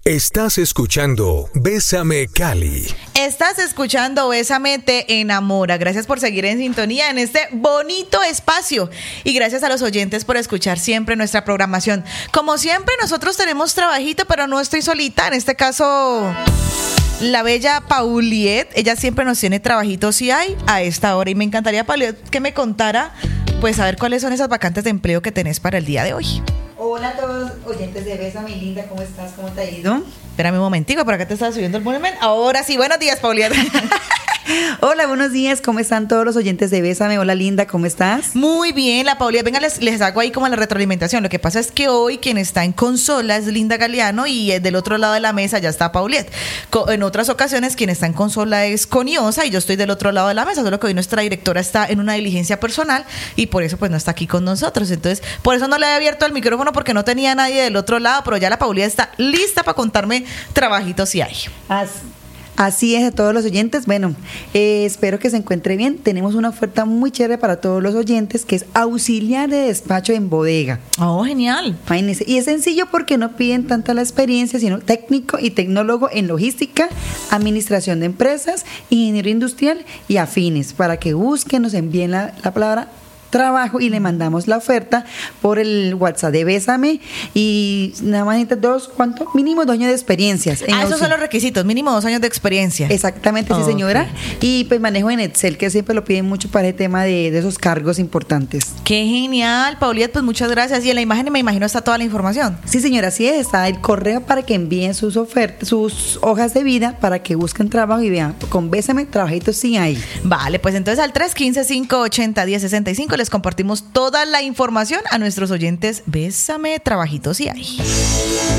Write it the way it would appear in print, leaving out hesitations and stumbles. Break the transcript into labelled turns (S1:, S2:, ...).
S1: Estás escuchando Bésame Cali.
S2: Estás escuchando Bésame Te Enamora. Gracias por seguir en sintonía en este bonito espacio. Y gracias a los oyentes por escuchar siempre nuestra programación. Como siempre, nosotros tenemos trabajito, pero no estoy solita. En este caso, la bella Pauliet, ella siempre nos tiene trabajitos si hay a esta hora. Y me encantaría, Pauliet, que me contara, pues, a ver cuáles son esas vacantes de empleo que tenés para el día de hoy.
S3: Hola a todos oyentes de Bésame, linda, ¿cómo estás? ¿Cómo te ha ido?
S2: Espérame un momentico, por acá te estaba subiendo el volumen. Ahora sí, buenos días, Pauliet.
S3: Hola, buenos días, ¿cómo están todos los oyentes de Bésame? Hola, linda, ¿cómo estás?
S2: Muy bien, la Pauliet, venga, les hago ahí como la retroalimentación. Lo que pasa es que hoy quien está en consola es Linda Galeano y del otro lado de la mesa ya está Pauliet. En otras ocasiones quien está en consola es Coniosa y yo estoy del otro lado de la mesa, solo que hoy nuestra directora está en una diligencia personal y por eso pues no está aquí con nosotros. Entonces, por eso no le he abierto el micrófono porque no tenía nadie del otro lado, pero ya la Pauliet está lista para contarme trabajitos si hay.
S3: Así es, a todos los oyentes. Bueno, espero que se encuentre bien. Tenemos una oferta muy chévere para todos los oyentes, que es auxiliar de despacho en bodega.
S2: Oh, genial.
S3: Imagínense. Y es sencillo porque no piden tanta la experiencia, sino técnico y tecnólogo en logística, administración de empresas, ingeniero industrial y afines. Para que busquen, nos envíen la palabra trabajo y le mandamos la oferta por el WhatsApp de Bésame y nada más necesitas mínimo 2 años de experiencias.
S2: Esos son los requisitos, mínimo 2 años de experiencia.
S3: Exactamente, sí, señora. Y pues manejo en Excel, que siempre lo piden mucho para el tema de esos cargos importantes.
S2: Qué genial, Pauliet, pues muchas gracias. Y en la imagen me imagino está toda la información.
S3: Sí, señora, así es, está el correo para que envíen sus ofertas, sus hojas de vida para que busquen trabajo y vean, con Bésame, trabajitos sí hay.
S2: Vale, pues entonces al 315-580-1065 les compartimos toda la información a nuestros oyentes. Bésame, trabajitos sí hay.